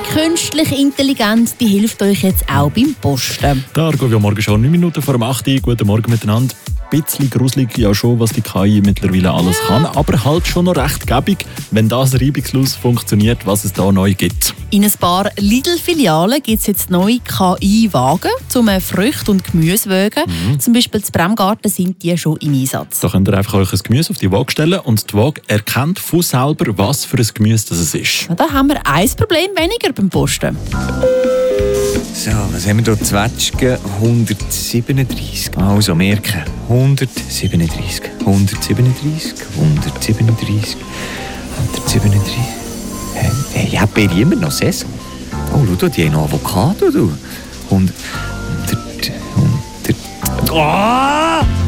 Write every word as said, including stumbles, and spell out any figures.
künstliche Intelligenz, die hilft euch jetzt auch beim Posten. Da geht ja morgen schon neun Minuten vor dem acht Uhr. Guten Morgen miteinander. Ein bisschen gruselig ja schon, was die K I mittlerweile alles ja. kann, aber halt schon noch recht gäbig, wenn das reibungslos funktioniert, was es da neu gibt. In ein paar Lidl-Filialen gibt es jetzt neue K I-Wagen zum Früchte und Gemüse wägen. Mhm. Zum Beispiel zu Bremgarten sind die schon im Einsatz. Da könnt ihr einfach euch ein Gemüse auf die Waage stellen und die Waage erkennt von selber, was für ein Gemüse das es ist. Na, da haben wir ein Problem weniger beim Posten. So, was haben wir hier? Zwetschgen hundertsiebenunddreißig. Also merken. hundertsiebenunddreißig. hundertsiebenunddreißig. hundertsiebenunddreißig. hundertsiebenunddreißig. Hey, ich habe immer noch Saison. Oh, schau, die haben noch Avocado. Du. hundert. hundert. hundert. Oh!